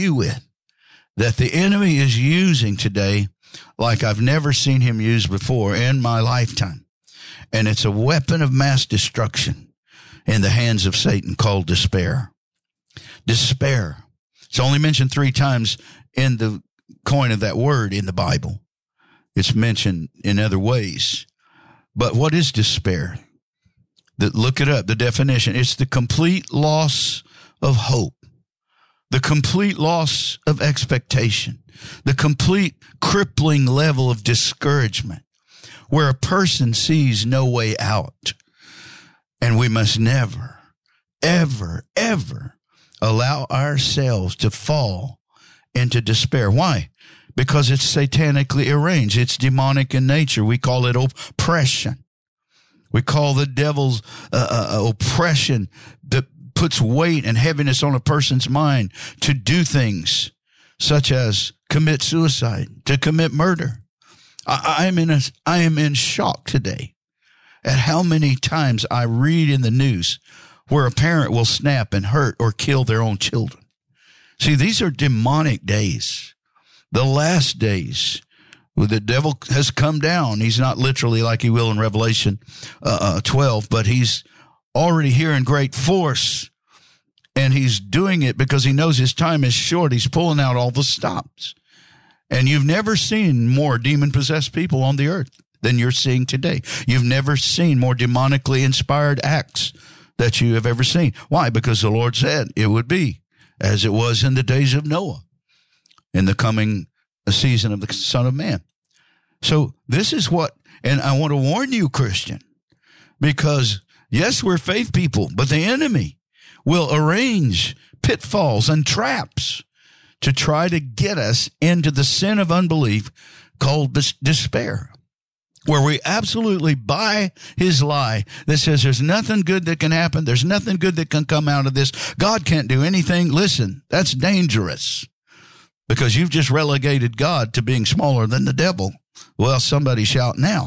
you with that the enemy is using today like I've never seen him use before in my lifetime. And it's a weapon of mass destruction in the hands of Satan called despair. Despair. It's only mentioned 3 times in the coin of that word in the Bible. It's mentioned in other ways. But what is despair? Look it up, the definition. It's the complete loss of hope, the complete loss of expectation, the complete crippling level of discouragement, where a person sees no way out. And we must never, ever, ever allow ourselves to fall into despair. Why? Because it's satanically arranged. It's demonic in nature. We call it oppression. We call the devil's oppression that puts weight and heaviness on a person's mind to do things such as commit suicide, to commit murder. I am in shock today at how many times I read in the news where a parent will snap and hurt or kill their own children. See, these are demonic days. The last days, the devil has come down. He's not literally like he will in Revelation 12, but he's already here in great force, and he's doing it because he knows his time is short. He's pulling out all the stops. And you've never seen more demon-possessed people on the earth than you're seeing today. You've never seen more demonically inspired acts that you have ever seen. Why? Because the Lord said it would be as it was in the days of Noah, in the coming season of the Son of Man. So this is what, and I want to warn you, Christian, because yes, we're faith people, but the enemy will arrange pitfalls and traps to try to get us into the sin of unbelief called despair, where we absolutely buy his lie that says there's nothing good that can happen. There's nothing good that can come out of this. God can't do anything. Listen, that's dangerous because you've just relegated God to being smaller than the devil. Well, somebody shout now.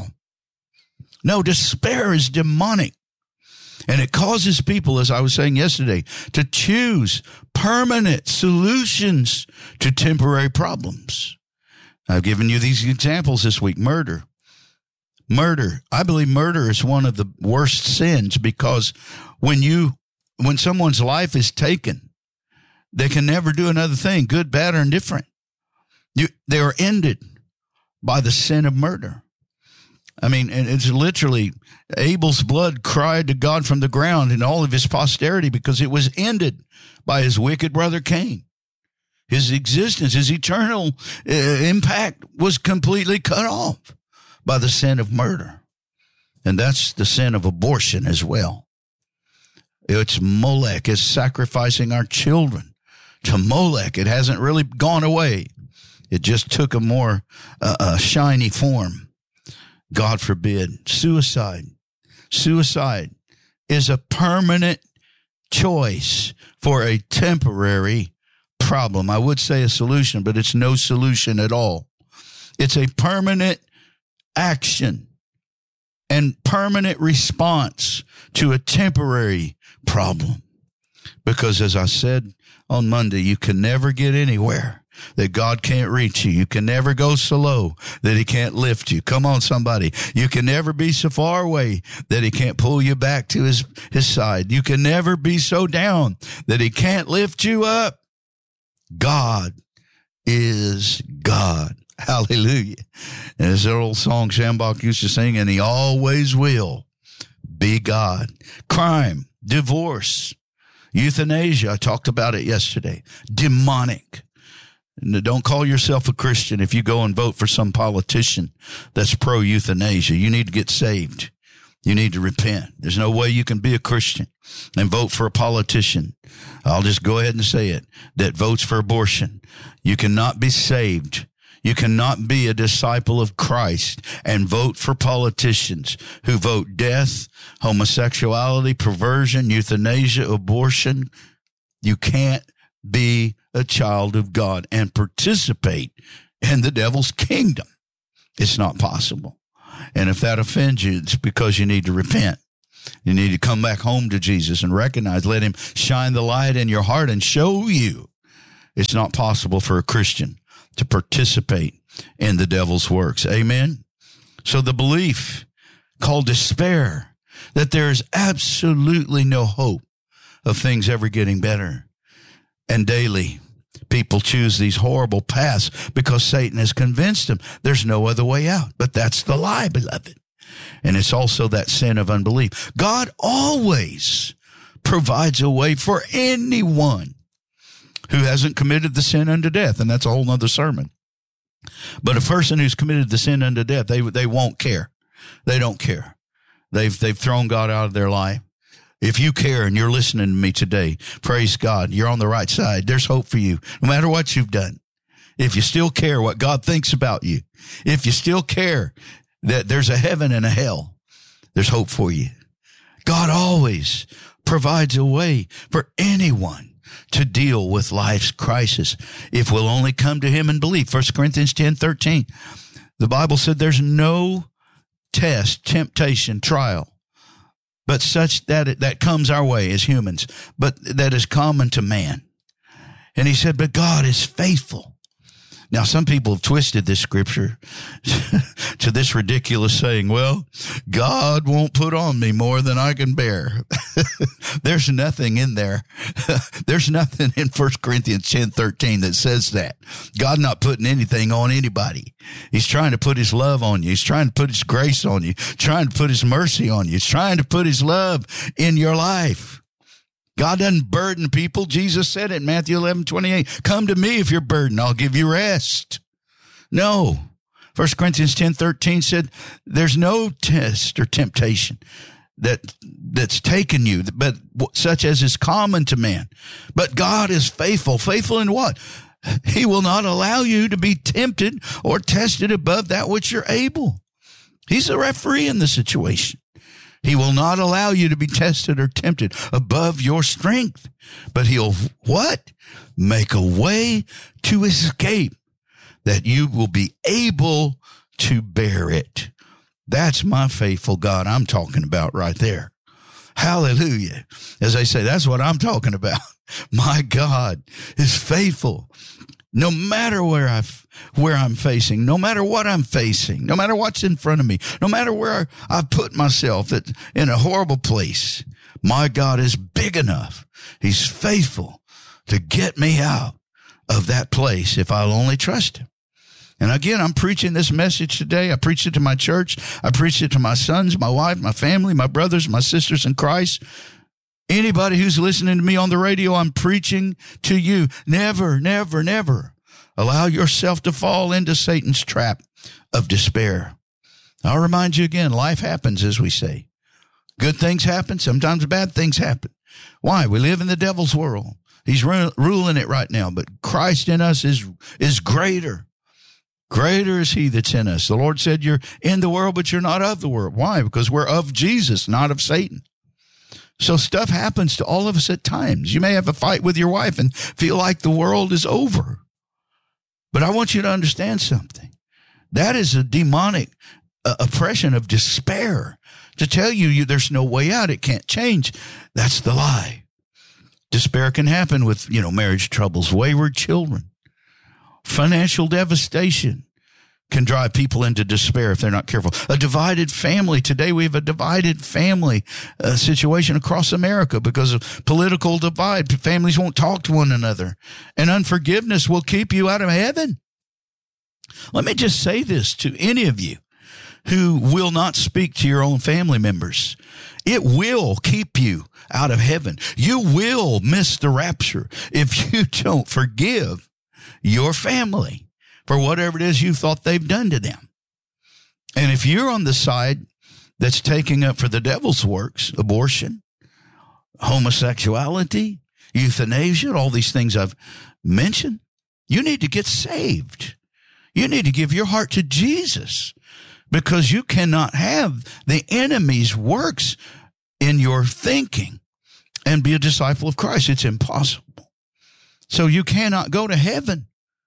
No, despair is demonic. And it causes people, as I was saying yesterday, to choose permanent solutions to temporary problems. I've given you these examples this week. Murder. I believe murder is one of the worst sins because when someone's life is taken, they can never do another thing, good, bad, or indifferent. They are ended by the sin of murder. I mean, and it's literally Abel's blood cried to God from the ground and all of his posterity because it was ended by his wicked brother Cain. His existence, his eternal impact was completely cut off by the sin of murder. And that's the sin of abortion as well. It's Molech. It's sacrificing our children to Molech. It hasn't really gone away. It just took a more shiny form. God forbid. Suicide. Suicide is a permanent choice for a temporary problem. I would say a solution, but it's no solution at all. It's a permanent action and permanent response to a temporary problem. Because as I said on Monday, you can never get anywhere that God can't reach you. You can never go so low that he can't lift you. Come on, somebody. You can never be so far away that he can't pull you back to his side. You can never be so down that he can't lift you up. God is God. Hallelujah. And as that old song Shambach used to sing, and he always will be God. Crime, divorce, euthanasia. I talked about it yesterday. Demonic. Don't call yourself a Christian if you go and vote for some politician that's pro-euthanasia. You need to get saved. You need to repent. There's no way you can be a Christian and vote for a politician. I'll just go ahead and say it, that votes for abortion. You cannot be saved. You cannot be a disciple of Christ and vote for politicians who vote death, homosexuality, perversion, euthanasia, abortion. You can't be a child of God and participate in the devil's kingdom. It's not possible. And if that offends you, it's because you need to repent. You need to come back home to Jesus and recognize, let him shine the light in your heart and show you it's not possible for a Christian to participate in the devil's works. Amen? So the belief called despair, that there is absolutely no hope of things ever getting better. And daily, people choose these horrible paths because Satan has convinced them there's no other way out. But that's the lie, beloved. And it's also that sin of unbelief. God always provides a way for anyone who hasn't committed the sin unto death. And that's a whole nother sermon. But a person who's committed the sin unto death, they won't care. They don't care. They've thrown God out of their life. If you care and you're listening to me today, praise God, you're on the right side. There's hope for you, no matter what you've done. If you still care what God thinks about you, if you still care that there's a heaven and a hell, there's hope for you. God always provides a way for anyone to deal with life's crisis if we'll only come to him and believe. 1 Corinthians 10:13, the Bible said there's no test, temptation, trial, but such that comes our way as humans, but that is common to man. And he said, but God is faithful. Now, some people have twisted this scripture to this ridiculous saying, well, God won't put on me more than I can bear. There's nothing in there. There's nothing in 1 Corinthians 10:13 that says that. God not putting anything on anybody. He's trying to put his love on you. He's trying to put his grace on you, trying to put his mercy on you. He's trying to put his love in your life. God doesn't burden people. Jesus said it in Matthew 11:28. Come to me if you're burdened, I'll give you rest. No. 1 Corinthians 10:13 said there's no test or temptation that's taken you, but such as is common to man. But God is faithful. Faithful in what? He will not allow you to be tempted or tested above that which you're able. He's the referee in the situation. He will not allow you to be tested or tempted above your strength, but he'll what? Make a way to escape that you will be able to bear it. That's my faithful God I'm talking about right there. Hallelujah. As I say, that's what I'm talking about. My God is faithful. No matter where I'm facing, no matter what I'm facing, no matter what's in front of me, no matter where I've put myself in a horrible place, my God is big enough. He's faithful to get me out of that place if I'll only trust him. And again, I'm preaching this message today. I preached it to my church. I preached it to my sons, my wife, my family, my brothers, my sisters in Christ. Anybody who's listening to me on the radio, I'm preaching to you. Never, never, never allow yourself to fall into Satan's trap of despair. I'll remind you again, life happens, as we say. Good things happen. Sometimes bad things happen. Why? We live in the devil's world. He's ruling it right now. But Christ in us is greater. Greater is he that's in us. The Lord said you're in the world, but you're not of the world. Why? Because we're of Jesus, not of Satan. So stuff happens to all of us at times. You may have a fight with your wife and feel like the world is over. But I want you to understand something. That is a demonic oppression of despair. To tell you there's no way out, it can't change. That's the lie. Despair can happen with, marriage troubles, wayward children, financial devastation. Can drive people into despair if they're not careful. A divided family. Today we have a divided family situation across America because of political divide. Families won't talk to one another. And unforgiveness will keep you out of heaven. Let me just say this to any of you who will not speak to your own family members. It will keep you out of heaven. You will miss the rapture if you don't forgive your family for whatever it is you thought they've done to them. And if you're on the side that's taking up for the devil's works, abortion, homosexuality, euthanasia, all these things I've mentioned, you need to get saved. You need to give your heart to Jesus because you cannot have the enemy's works in your thinking and be a disciple of Christ. It's impossible. So you cannot go to heaven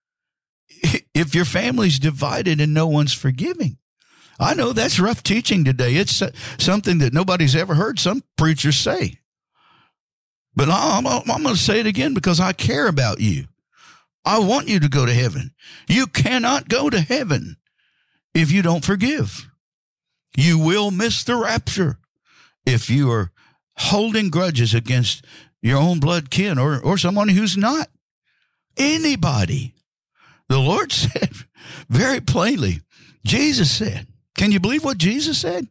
if your family's divided and no one's forgiving. I know that's rough teaching today. It's something that nobody's ever heard some preachers say. But I'm going to say it again because I care about you. I want you to go to heaven. You cannot go to heaven if you don't forgive. You will miss the rapture if you are holding grudges against your own blood kin or someone who's not. Anybody. The Lord said very plainly, Jesus said, can you believe what Jesus said?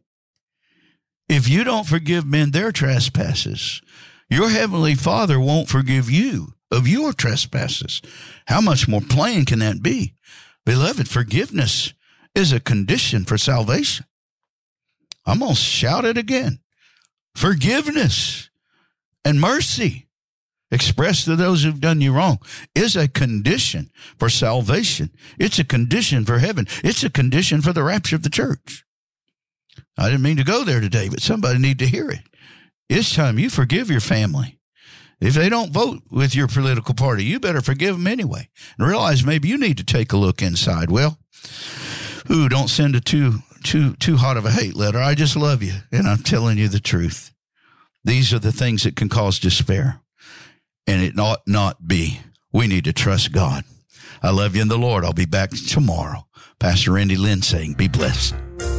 If you don't forgive men their trespasses, your heavenly Father won't forgive you of your trespasses. How much more plain can that be? Beloved, forgiveness is a condition for salvation. I'm going to shout it again. Forgiveness and mercy expressed to those who've done you wrong is a condition for salvation. It's a condition for heaven. It's a condition for the rapture of the church. I didn't mean to go there today, but somebody need to hear it. It's time you forgive your family. If they don't vote with your political party, you better forgive them anyway. And realize maybe you need to take a look inside. Well, don't send a too hot of a hate letter. I just love you, and I'm telling you the truth. These are the things that can cause despair, and it ought not be. We need to trust God. I love you in the Lord. I'll be back tomorrow. Pastor Randy Lynn saying, be blessed.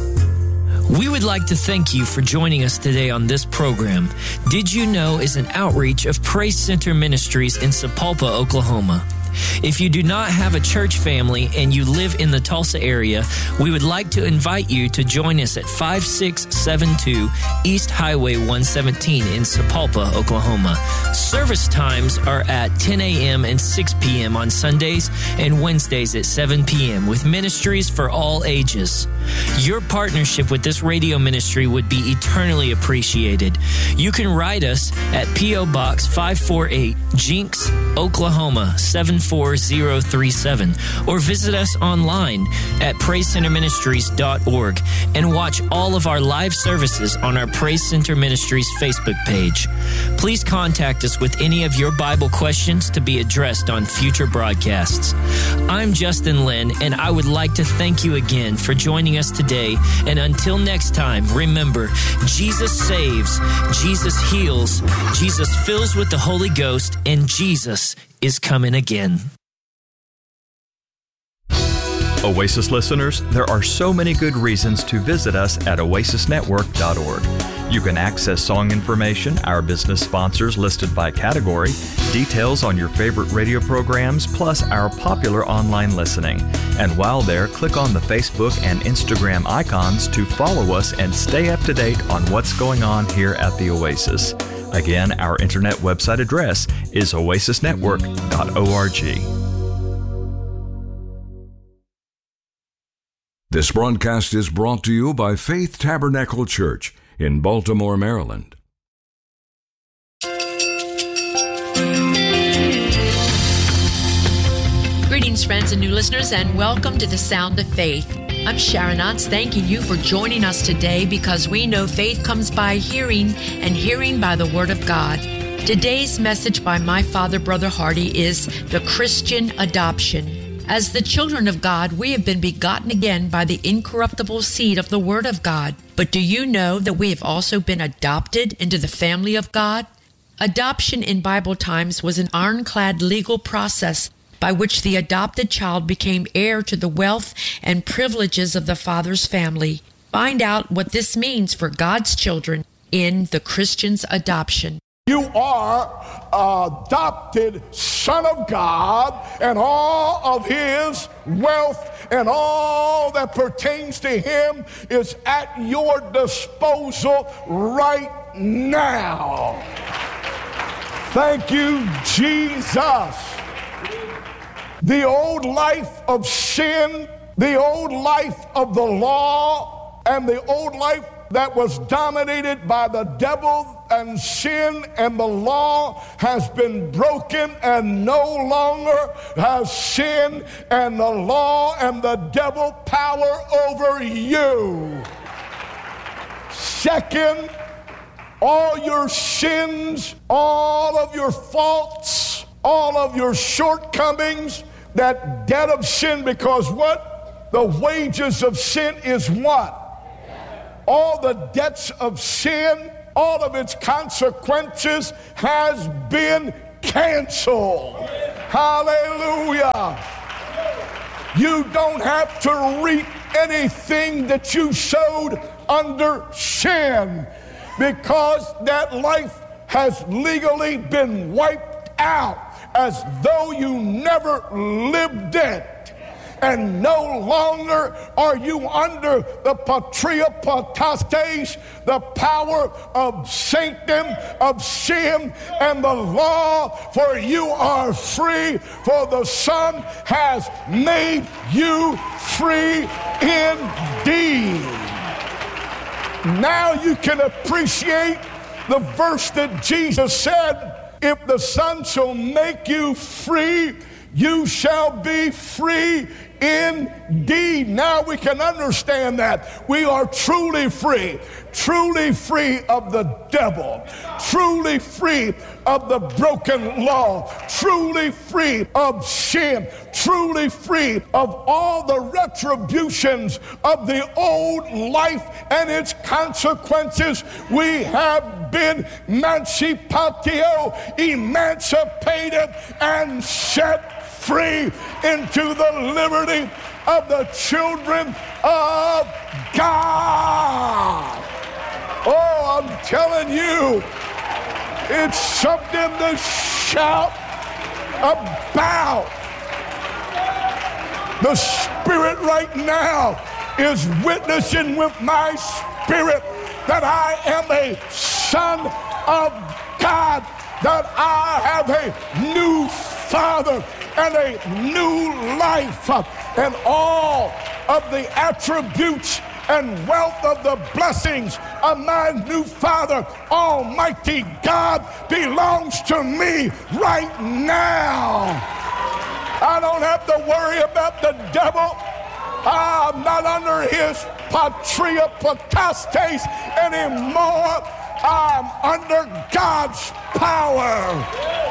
We would like to thank you for joining us today on this program. Did You Know is an outreach of Praise Center Ministries in Sapulpa, Oklahoma. If you do not have a church family and you live in the Tulsa area, we would like to invite you to join us at 5672 East Highway 117 in Sapulpa, Oklahoma. Service times are at 10 a.m. and 6 p.m. on Sundays and Wednesdays at 7 p.m. with ministries for all ages. Your partnership with this radio ministry would be eternally appreciated. You can write us at P.O. Box 548, Jinx, Oklahoma 74037, or visit us online at PraiseCenterMinistries.org and watch all of our live services on our Praise Center Ministries Facebook page. Please contact us with any of your Bible questions to be addressed on future broadcasts. I'm Justin Lynn, and I would like to thank you again for joining us today. And until next time, remember, Jesus saves, Jesus heals, Jesus fills with the Holy Ghost, and Jesus is coming again. Oasis listeners, there are so many good reasons to visit us at oasisnetwork.org. You can access song information, our business sponsors listed by category, details on your favorite radio programs, plus our popular online listening. And while there, click on the Facebook and Instagram icons to follow us and stay up to date on what's going on here at the Oasis. Again, our internet website address is oasisnetwork.org. This broadcast is brought to you by Faith Tabernacle Church in Baltimore, Maryland. Greetings, friends and new listeners, and welcome to the Sound of Faith. I'm Sharon Otts, thanking you for joining us today because we know faith comes by hearing and hearing by the Word of God. Today's message by my father, Brother Hardy, is the Christian adoption. As the children of God, we have been begotten again by the incorruptible seed of the Word of God. But do you know that we have also been adopted into the family of God? Adoption in Bible times was an ironclad legal process by which the adopted child became heir to the wealth and privileges of the father's family. Find out what this means for God's children in the Christian's adoption. You are adopted son of God, and all of his wealth and all that pertains to him is at your disposal right now. Thank you, Jesus. The old life of sin, the old life of the law, and the old life that was dominated by the devil and sin and the law has been broken, and no longer has sin and the law and the devil power over you. Second, all your sins, all of your faults, all of your shortcomings, that debt of sin, because what? The wages of sin is what? All the debts of sin, all of its consequences has been canceled. Hallelujah. You don't have to reap anything that you sowed under sin, because that life has legally been wiped out as though you never lived it. And no longer are you under the patria potestas, the power of sanctum, of sin, and the law, for you are free, for the Son has made you free indeed. Now you can appreciate the verse that Jesus said, if the Son shall make you free, you shall be free indeed. Now we can understand that we are truly free of the devil, truly free of the broken law, truly free of sin, truly free of all the retributions of the old life and its consequences. We have been emancipated and set free into the liberty of the children of God. Oh, I'm telling you, it's something to shout about. The Spirit right now is witnessing with my spirit that I am a son of God, that I have a new Father and a new life, and all of the attributes and wealth of the blessings of my new Father, Almighty God, belongs to me right now. I don't have to worry about the devil. I'm not under his patria potestas anymore. I'm under God's power.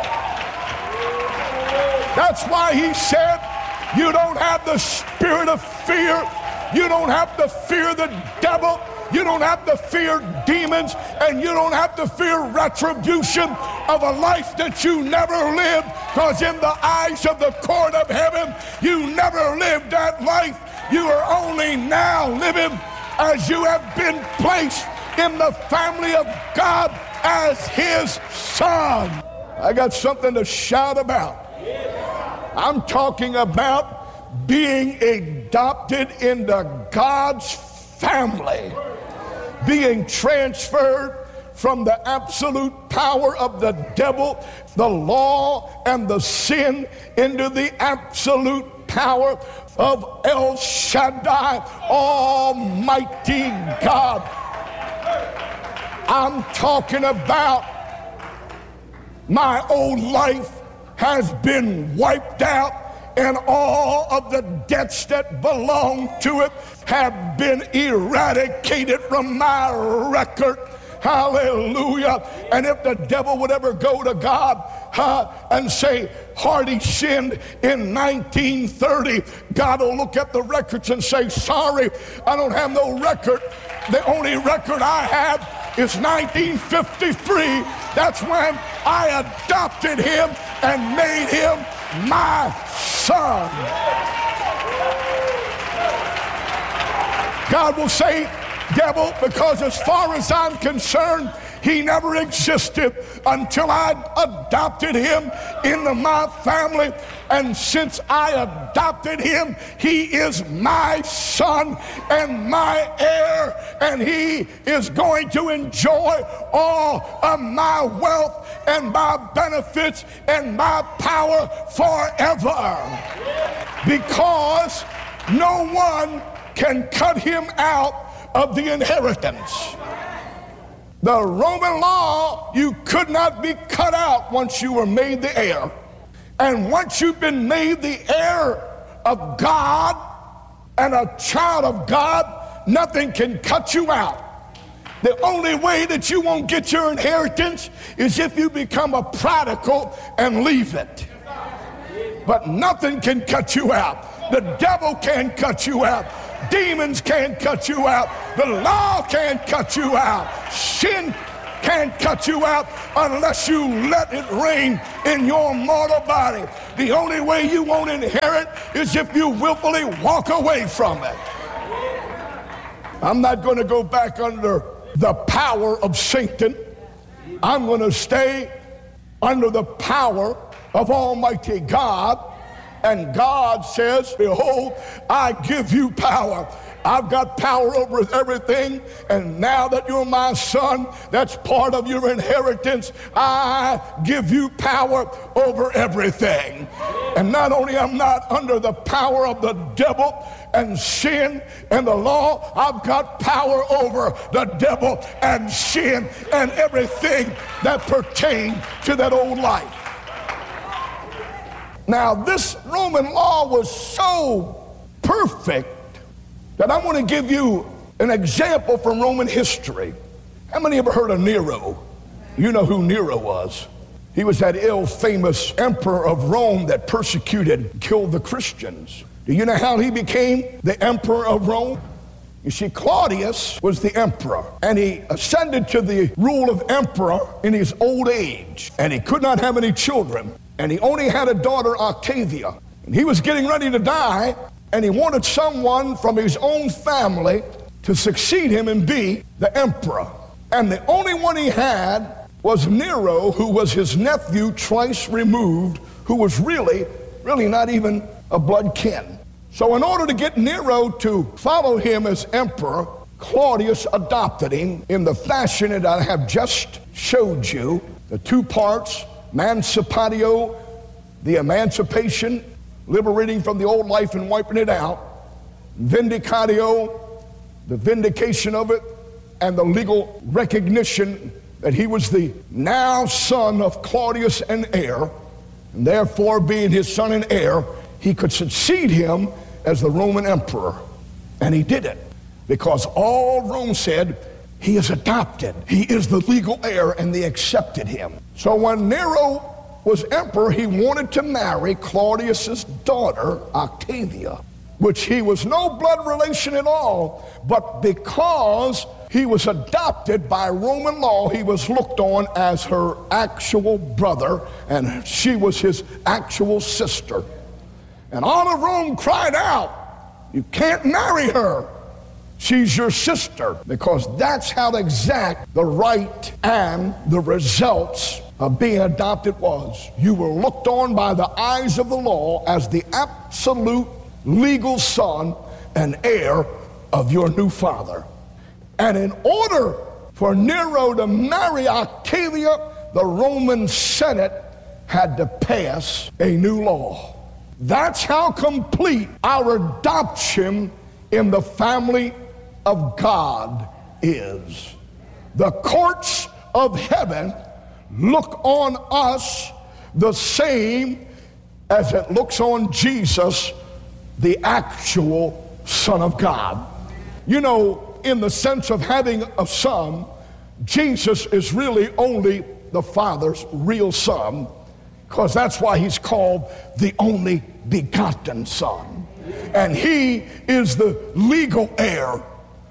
That's why he said, you don't have the spirit of fear. You don't have to fear the devil. You don't have to fear demons. And you don't have to fear retribution of a life that you never lived. Because in the eyes of the court of heaven, you never lived that life. You are only now living as you have been placed in the family of God as his son. I got something to shout about. I'm talking about being adopted into God's family, being transferred from the absolute power of the devil, the law, and the sin into the absolute power of El Shaddai, Almighty God. I'm talking about my old life has been wiped out, and all of the debts that belong to it have been eradicated from my record. Hallelujah. And if the devil would ever go to God and say, Hardy sinned in 1930, God will look at the records and say, sorry, I don't have no record. The only record I have is 1953. That's when I adopted him and made him my son. God will say, devil, because as far as I'm concerned, he never existed until I adopted him into my family. And since I adopted him, he is my son and my heir. And he is going to enjoy all of my wealth and my benefits and my power forever. Because no one can cut him out of the inheritance. The Roman law, you could not be cut out once you were made the heir. And once you've been made the heir of God and a child of God, nothing can cut you out. The only way that you won't get your inheritance is if you become a prodigal and leave it. But nothing can cut you out. The devil can't cut you out. Demons can't cut you out. The law can't cut you out. Sin can't cut you out unless you let it reign in your mortal body. The only way you won't inherit is if you willfully walk away from it. I'm not going to go back under the power of Satan. I'm going to stay under the power of Almighty God. And God says, behold, I give you power. I've got power over everything, and now that you're my son, that's part of your inheritance. I give you power over everything. And not only am I not under the power of the devil and sin and the law, I've got power over the devil and sin and everything that pertains to that old life. Now, this Roman law was so perfect that I want to give you an example from Roman history. How many ever heard of Nero? You know who Nero was. He was that ill-famous emperor of Rome that persecuted and killed the Christians. Do you know how he became the emperor of Rome? You see, Claudius was the emperor, and he ascended to the rule of emperor in his old age, and he could not have any children, and he only had a daughter, Octavia. And he was getting ready to die, and he wanted someone from his own family to succeed him and be the emperor. And the only one he had was Nero, who was his nephew twice removed, who was really not even a blood kin. So in order to get Nero to follow him as emperor, Claudius adopted him in the fashion that I have just showed you, the two parts, Mancipatio, the emancipation, liberating from the old life and wiping it out, Vindicatio, the vindication of it, and the legal recognition that he was the now son of Claudius and heir, and therefore being his son and heir, he could succeed him as the Roman emperor. And he did it because all Rome said, he is adopted, he is the legal heir, and they accepted him. So when Nero was emperor, he wanted to marry Claudius's daughter, Octavia, which he was no blood relation at all, but because he was adopted by Roman law, he was looked on as her actual brother, and she was his actual sister. And all of Rome cried out, you can't marry her. She's your sister, because that's how exact the right and the results of being adopted was. You were looked on by the eyes of the law as the absolute legal son and heir of your new father. And in order for Nero to marry Octavia, the Roman Senate had to pass a new law. That's how complete our adoption in the family of God is. The courts of heaven look on us the same as it looks on Jesus, the actual Son of God. You know, in the sense of having a son, Jesus is really only the Father's real son, because that's why he's called the only begotten Son. And he is the legal heir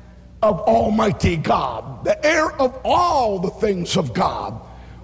of Almighty God, the heir of all the things of God.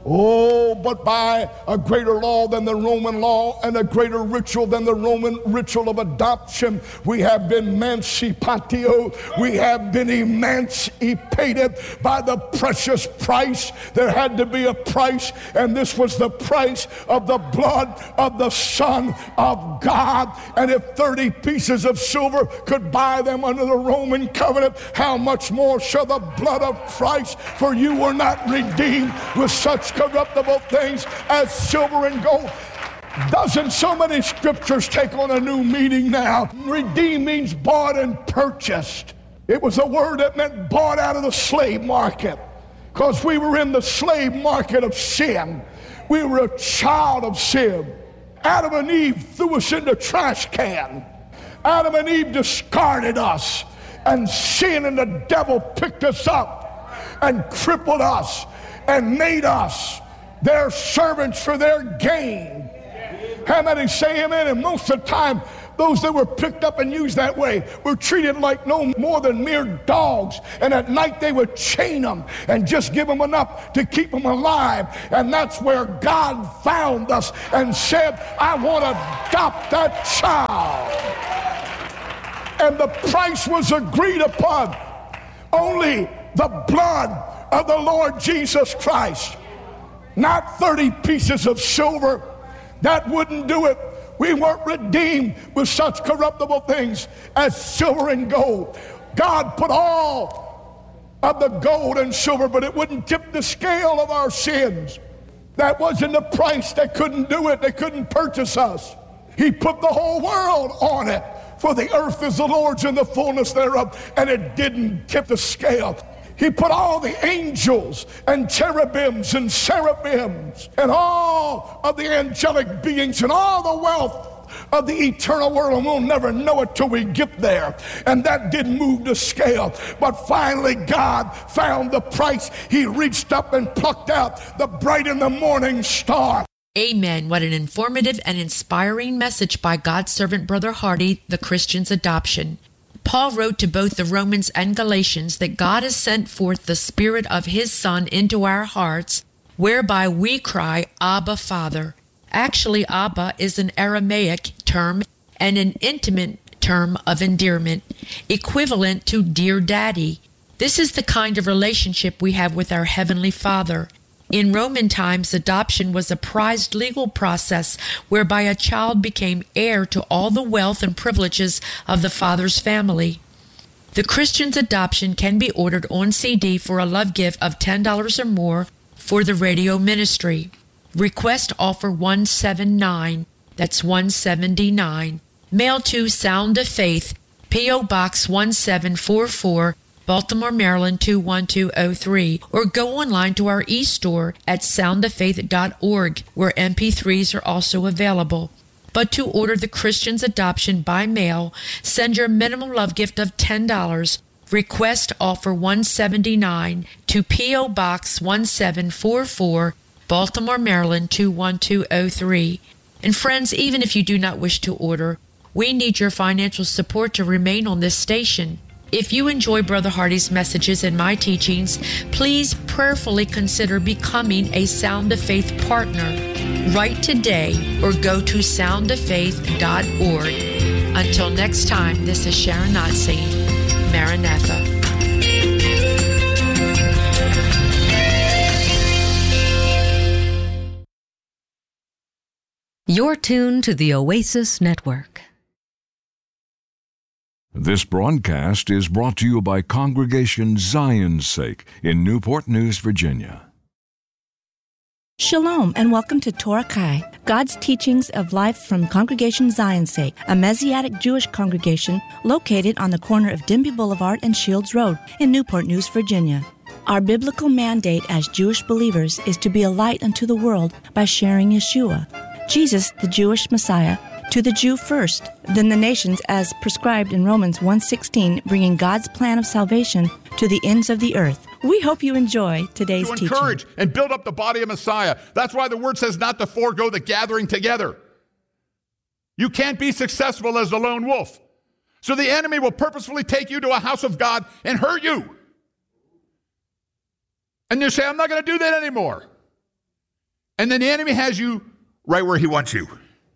Oh, but by a greater law than the Roman law and a greater ritual than the Roman ritual of adoption, we have been mancipatio, we have been emancipated by the precious price. There had to be a price, and this was the price of the blood of the Son of God. And if 30 pieces of silver could buy them under the Roman covenant, how much more shall the blood of Christ? For you were not redeemed with such corruptible things as silver and gold. Doesn't so many scriptures take on a new meaning now? Redeemed means bought and purchased. It was a word that meant bought out of the slave market, because we were in the slave market of sin. We were a child of sin. Adam and Eve threw us in the trash can. Adam and Eve discarded us, and sin and the devil picked us up and crippled us and made us their servants for their gain. How many say amen? And most of the time, Those that were picked up and used that way were treated like no more than mere dogs. And at night they would chain them and just give them enough to keep them alive. And that's where God found us and said, I want to adopt that child. And the price was agreed upon. Only the blood of the Lord Jesus Christ. Not 30 pieces of silver. That wouldn't do it. We weren't redeemed with such corruptible things as silver and gold. God put all of the gold and silver, but it wouldn't tip the scale of our sins. That wasn't the price. They couldn't do it. They couldn't purchase us. He put the whole world on it. For the earth is the Lord's and the fullness thereof, and it didn't tip the scale. He put all the angels and cherubims and seraphims and all of the angelic beings and all the wealth of the eternal world, and we'll never know it till we get there. And that didn't move the scale. But finally God found the price. He reached up and plucked out the bright and the morning star. Amen. What an informative and inspiring message by God's servant, Brother Hardy, the Christian's adoption. Paul wrote to both the Romans and Galatians that God has sent forth the Spirit of His Son into our hearts, whereby we cry, Abba, Father. Actually, Abba is an Aramaic term and an intimate term of endearment, equivalent to Dear Daddy. This is the kind of relationship we have with our Heavenly Father. In Roman times, adoption was a prized legal process whereby a child became heir to all the wealth and privileges of the father's family. The Christian's adoption can be ordered on CD for a love gift of $10 or more for the radio ministry. Request offer 179, that's 179. Mail to Sound of Faith, P.O. Box 1744, Baltimore, Maryland 21203, or go online to our e-store at soundoffaith.org, where MP3s are also available. But to order the Christian's adoption by mail, send your minimum love gift of $10. Request offer 179 to P.O. Box 1744, Baltimore, Maryland 21203. And friends, even if you do not wish to order, we need your financial support to remain on this station. If you enjoy Brother Hardy's messages and my teachings, please prayerfully consider becoming a Sound of Faith partner. Write today or go to soundoffaith.org. Until next time, this is Sharon Knott saying, Maranatha. You're tuned to the Oasis Network. This broadcast is brought to you by Congregation Zion's Sake in Newport News, Virginia. Shalom and welcome to Torah Kai, God's teachings of life from Congregation Zion's Sake, a Messianic Jewish congregation located on the corner of Denby Boulevard and Shields Road in Newport News, Virginia. Our biblical mandate as Jewish believers is to be a light unto the world by sharing Yeshua, Jesus, the Jewish Messiah, to the Jew first, then the nations as prescribed in Romans 1:16, bringing God's plan of salvation to the ends of the earth. We hope you enjoy today's teaching. To encourage and build up the body of Messiah. That's why the word says not to forego the gathering together. You can't be successful as the lone wolf. So the enemy will purposefully take you to a house of God and hurt you. And you say, I'm not going to do that anymore. And then the enemy has you right where he wants you.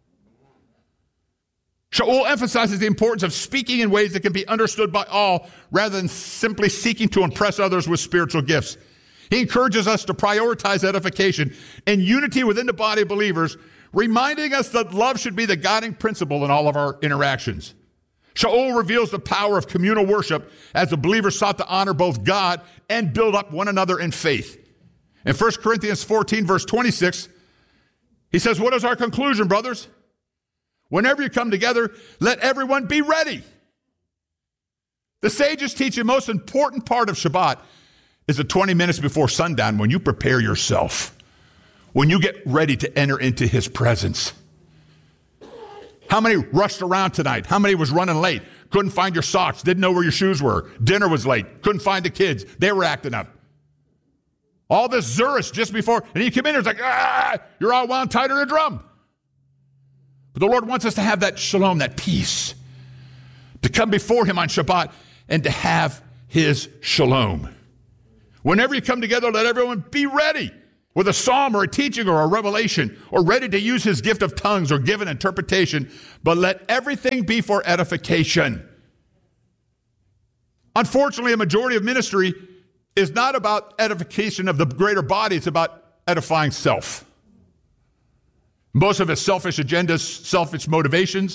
Shaul emphasizes the importance of speaking in ways that can be understood by all rather than simply seeking to impress others with spiritual gifts. He encourages us to prioritize edification and unity within the body of believers, reminding us that love should be the guiding principle in all of our interactions. Shaul reveals the power of communal worship as the believers sought to honor both God and build up one another in faith. In 1 Corinthians 14, verse 26, he says, what is our conclusion, brothers? Whenever you come together, let everyone be ready. The sages teach the most important part of Shabbat is the 20 minutes before sundown when you prepare yourself, when you get ready to enter into his presence. How many rushed around tonight? How many was running late? Couldn't find your socks, didn't know where your shoes were. Dinner was late, couldn't find the kids. They were acting up. All this Zurich just before, and you come in, it's like, you're all wound tighter than a drum. But the Lord wants us to have that shalom, that peace, to come before him on Shabbat and to have his shalom. Whenever you come together, let everyone be ready with a psalm or a teaching or a revelation, or ready to use his gift of tongues or give an interpretation, but let everything be for edification. Unfortunately, a majority of ministry is not about edification of the greater body, it's about edifying self. Most of it's selfish agendas, selfish motivations.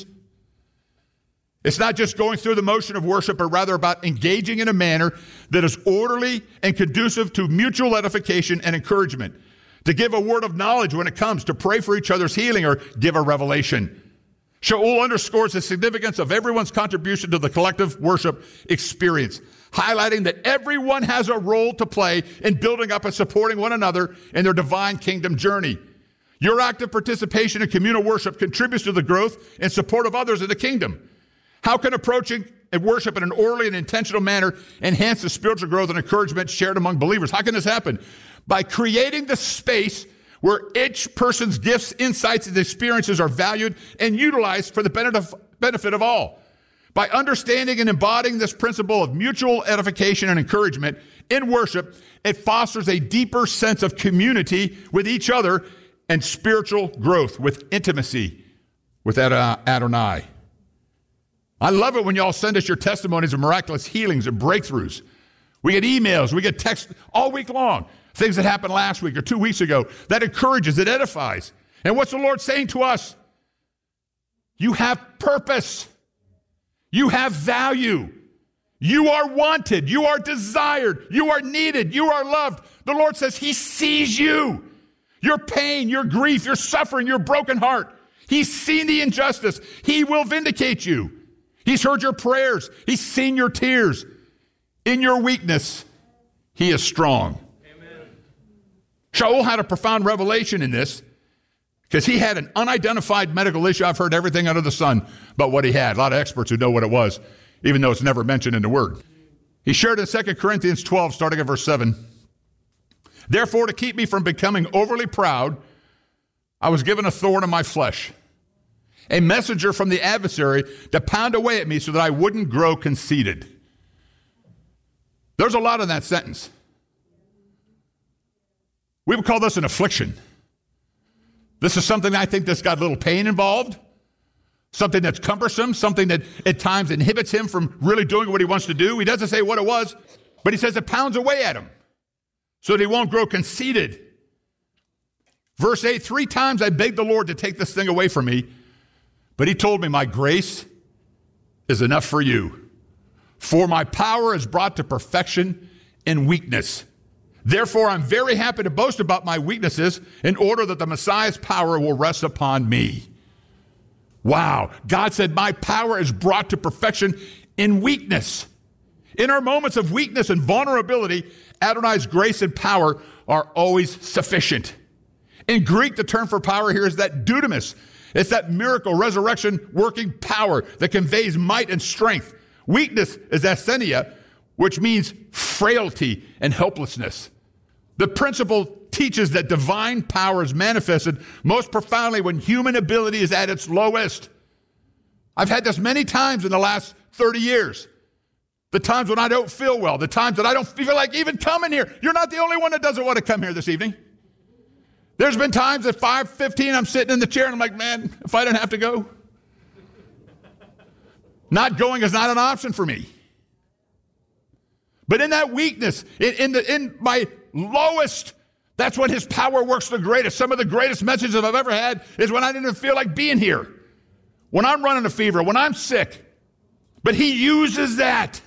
It's not just going through the motion of worship, but rather about engaging in a manner that is orderly and conducive to mutual edification and encouragement, to give a word of knowledge when it comes, to pray for each other's healing or give a revelation. Shaul underscores the significance of everyone's contribution to the collective worship experience, highlighting that everyone has a role to play in building up and supporting one another in their divine kingdom journey. Your active participation in communal worship contributes to the growth and support of others in the kingdom. How can approaching and worship in an orderly and intentional manner enhance the spiritual growth and encouragement shared among believers? How can this happen? By creating the space where each person's gifts, insights, and experiences are valued and utilized for the benefit of all. By understanding and embodying this principle of mutual edification and encouragement in worship, it fosters a deeper sense of community with each other and spiritual growth with intimacy with Adonai. I love it when y'all send us your testimonies of miraculous healings and breakthroughs. We get emails, we get texts all week long, things that happened last week or 2 weeks ago. That encourages, it edifies. And what's the Lord saying to us? You have purpose. You have value. You are wanted. You are desired. You are needed. You are loved. The Lord says he sees you. Your pain, your grief, your suffering, your broken heart. He's seen the injustice. He will vindicate you. He's heard your prayers. He's seen your tears. In your weakness, he is strong. Amen. Shaul had a profound revelation in this because he had an unidentified medical issue. I've heard everything under the sun about what he had. A lot of experts who know what it was, even though it's never mentioned in the Word. He shared in 2 Corinthians 12, starting at verse 7. Therefore, to keep me from becoming overly proud, I was given a thorn in my flesh, a messenger from the adversary to pound away at me so that I wouldn't grow conceited. There's a lot in that sentence. We would call this an affliction. This is something I think that's got a little pain involved, something that's cumbersome, something that at times inhibits him from really doing what he wants to do. He doesn't say what it was, but he says it pounds away at him so that he won't grow conceited. Verse 8, 3 times I begged the Lord to take this thing away from me, but he told me, my grace is enough for you. For my power is brought to perfection in weakness. Therefore, I'm very happy to boast about my weaknesses in order that the Messiah's power will rest upon me. Wow. God said, my power is brought to perfection in weakness. In our moments of weakness and vulnerability, Adonai's grace and power are always sufficient. In Greek, the term for power here is that dunamis. It's that miracle, resurrection, working power that conveys might and strength. Weakness is asthenia, which means frailty and helplessness. The principle teaches that divine power is manifested most profoundly when human ability is at its lowest. I've had this many times in the last 30 years. The times when I don't feel well, the times that I don't feel like even coming here. You're not the only one that doesn't want to come here this evening. There's been times at 5:15 I'm sitting in the chair and I'm like, man, if I didn't have to go. Not going is not an option for me. But in that weakness, in my lowest, that's when his power works the greatest. Some of the greatest messages I've ever had is when I didn't feel like being here. When I'm running a fever, when I'm sick. But he uses that.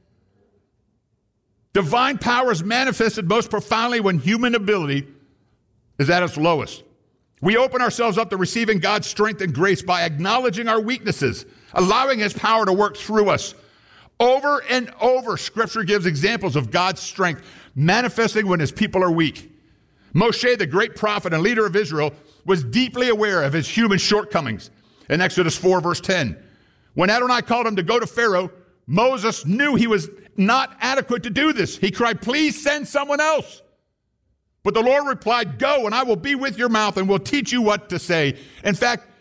Divine power is manifested most profoundly when human ability is at its lowest. We open ourselves up to receiving God's strength and grace by acknowledging our weaknesses, allowing his power to work through us. Over and over, Scripture gives examples of God's strength manifesting when his people are weak. Moshe, the great prophet and leader of Israel, was deeply aware of his human shortcomings. In Exodus 4, verse 10, when Adonai called him to go to Pharaoh, Moses knew he was not adequate to do this. He cried, please send someone else. But the Lord replied, go, and I will be with your mouth and will teach you what to say. In fact,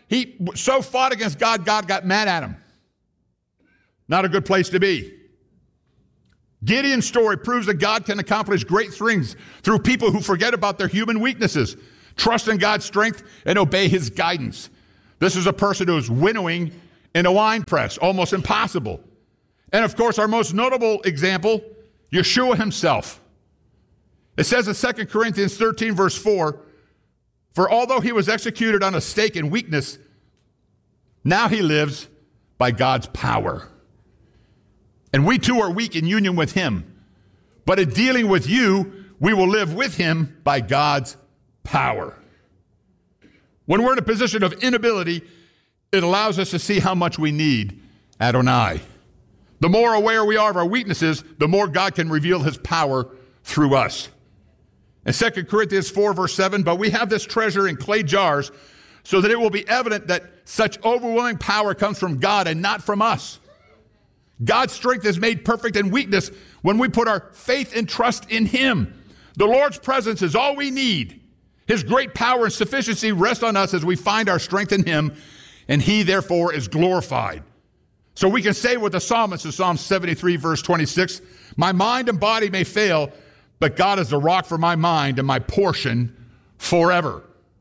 he so fought against God, God got mad at him. Not a good place to be. Gideon's story proves that God can accomplish great things through people who forget about their human weaknesses, trust in God's strength, and obey his guidance. This is a person who is winnowing in a wine press, almost impossible. And of course, our most notable example, Yeshua himself. It says in 2 Corinthians 13, verse 4, for although he was executed on a stake in weakness, now he lives by God's power. And we too are weak in union with him. But in dealing with you, we will live with him by God's power. When we're in a position of inability, it allows us to see how much we need Adonai. The more aware we are of our weaknesses, the more God can reveal his power through us. In 2 Corinthians 4, verse 7, but we have this treasure in clay jars so that it will be evident that such overwhelming power comes from God and not from us. God's strength is made perfect in weakness when we put our faith and trust in him. The Lord's presence is all we need. His great power and sufficiency rest on us as we find our strength in him, and he therefore is glorified. So we can say with the psalmist in Psalm 73, verse 26, my mind and body may fail, but God is the rock for my mind and my portion forever.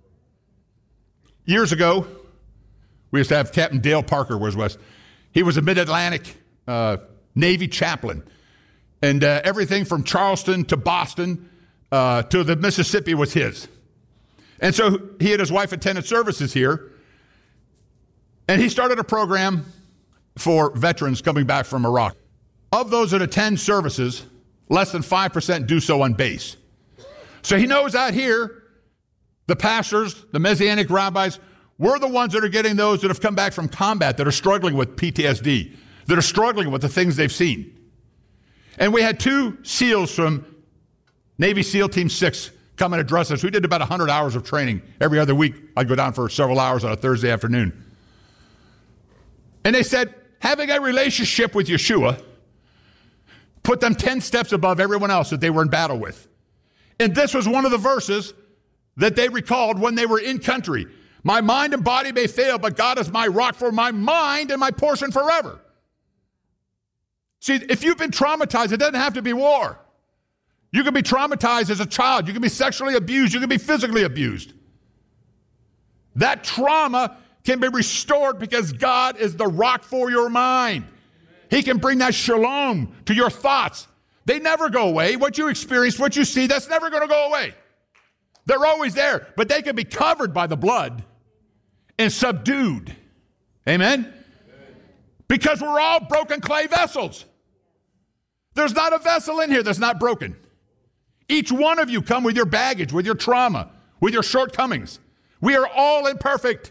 Years ago, we used to have Captain Dale Parker was with us. He was a Mid-Atlantic Navy chaplain. And everything from Charleston to Boston to the Mississippi was his. And so he and his wife attended services here. And he started a program for veterans coming back from Iraq. Of those that attend services, less than 5% do so on base. So he knows out here, the pastors, the Messianic rabbis, we're the ones that are getting those that have come back from combat, that are struggling with PTSD, that are struggling with the things they've seen. And we had 2 SEALs from Navy SEAL Team 6 come and address us. We did about 100 hours of training every other week. I'd go down for several hours on a Thursday afternoon. And they said, having a relationship with Yeshua put them 10 steps above everyone else that they were in battle with. And this was one of the verses that they recalled when they were in country. My mind and body may fail, but God is my rock for my mind and my portion forever. See, if you've been traumatized, it doesn't have to be war. You can be traumatized as a child. You can be sexually abused. You can be physically abused. That trauma can be restored because God is the rock for your mind. He can bring that shalom to your thoughts. They never go away. What you experience, what you see, that's never going to go away. They're always there, but they can be covered by the blood and subdued. Amen? Because we're all broken clay vessels. There's not a vessel in here that's not broken. Each one of you come with your baggage, with your trauma, with your shortcomings. We are all imperfect.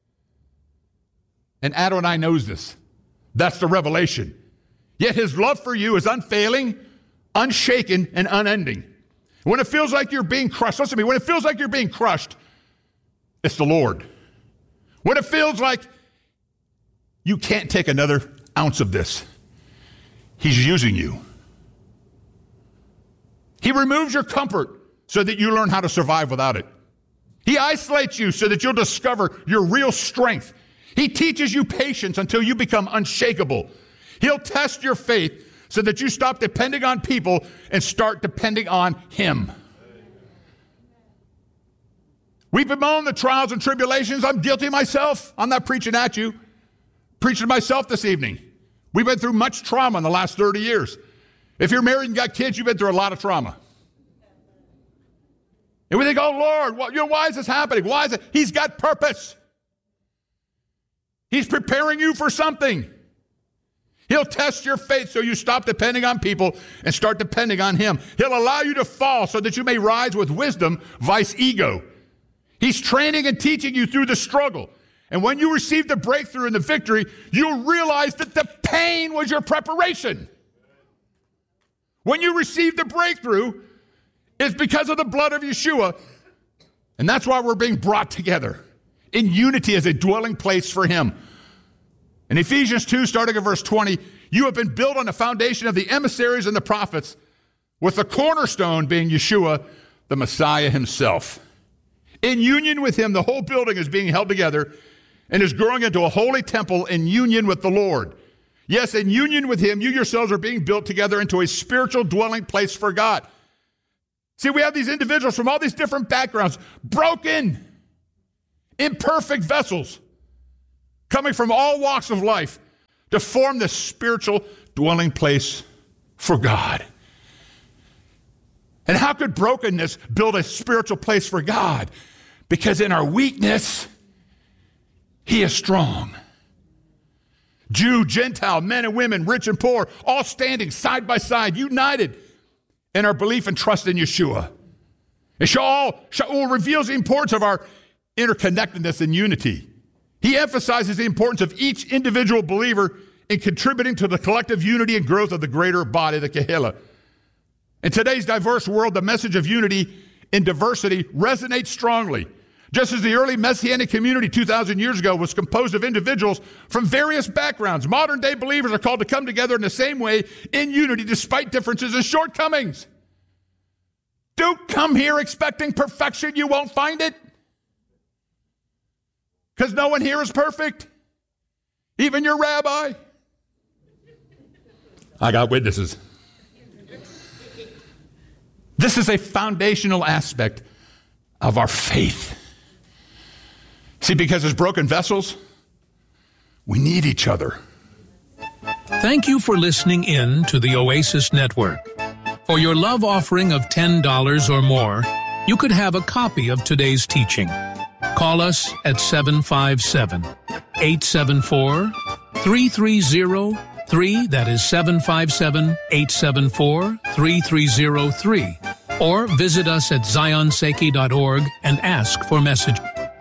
And Adonai knows this. That's the revelation. Yet his love for you is unfailing, unshaken, and unending. When it feels like you're being crushed, listen to me, when it feels like you're being crushed, it's the Lord. When it feels like you can't take another ounce of this, he's using you. He removes your comfort so that you learn how to survive without it. He isolates you so that you'll discover your real strength. He teaches you patience until you become unshakable. He'll test your faith so that you stop depending on people and start depending on him. We bemoan the trials and tribulations. I'm guilty myself. I'm not preaching at you. Preaching to myself this evening. We've been through much trauma in the last 30 years. If you're married and got kids, you've been through a lot of trauma. And we think, oh, Lord, why is this happening? Why is it? He's got purpose. He's preparing you for something. He'll test your faith so you stop depending on people and start depending on him. He'll allow you to fall so that you may rise with wisdom, vice ego. He's training and teaching you through the struggle. And when you receive the breakthrough and the victory, you'll realize that the pain was your preparation. When you receive the breakthrough, it's because of the blood of Yeshua. And that's why we're being brought together in unity as a dwelling place for him. In Ephesians 2, starting at verse 20, you have been built on the foundation of the emissaries and the prophets, with the cornerstone being Yeshua, the Messiah himself. In union with him, the whole building is being held together and is growing into a holy temple in union with the Lord. Yes, in union with Him, you yourselves are being built together into a spiritual dwelling place for God. See, we have these individuals from all these different backgrounds, broken, imperfect vessels, coming from all walks of life to form this spiritual dwelling place for God. And how could brokenness build a spiritual place for God? Because in our weakness, He is strong. Jew, Gentile, men and women, rich and poor, all standing side by side, united in our belief and trust in Yeshua. And Shaul reveals the importance of our interconnectedness and unity. He emphasizes the importance of each individual believer in contributing to the collective unity and growth of the greater body, the Kehillah. In today's diverse world, the message of unity in diversity resonates strongly. Just as the early Messianic community 2,000 years ago was composed of individuals from various backgrounds, modern-day believers are called to come together in the same way in unity despite differences and shortcomings. Don't come here expecting perfection. You won't find it. Because no one here is perfect. Even your rabbi. I got witnesses. This is a foundational aspect of our faith. See, because as broken vessels, we need each other. Thank you for listening in to the Oasis Network. For your love offering of $10 or more, you could have a copy of today's teaching. Call us at 757-874-3303. That is 757-874-3303. Or visit us at zionseki.org and ask for message.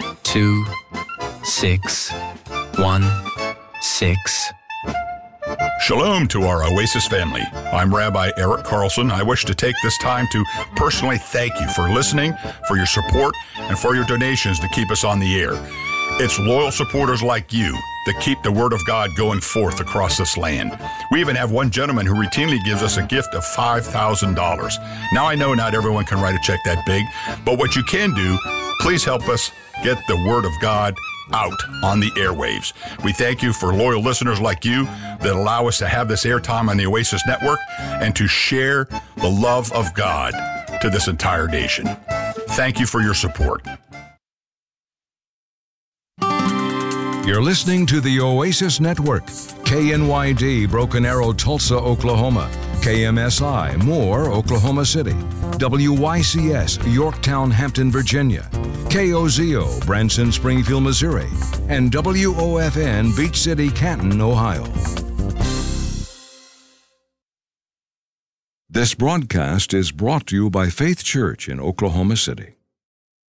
2616. Shalom to our Oasis family. I'm Rabbi Eric Carlson. I wish to take this time to personally thank you for listening, for your support, and for your donations to keep us on the air. It's loyal supporters like you that keep the Word of God going forth across this land. We even have one gentleman who routinely gives us a gift of $5,000. Now, I know not everyone can write a check that big, but what you can do, please help us get the Word of God out on the airwaves. We thank you for loyal listeners like you that allow us to have this airtime on the Oasis Network and to share the love of God to this entire nation. Thank you for your support. You're listening to the Oasis Network. KNYD, Broken Arrow, Tulsa, Oklahoma. KMSI, Moore, Oklahoma City. WYCS, Yorktown, Hampton, Virginia. KOZO, Branson, Springfield, Missouri. And WOFN, Beach City, Canton, Ohio. This broadcast is brought to you by Faith Church in Oklahoma City.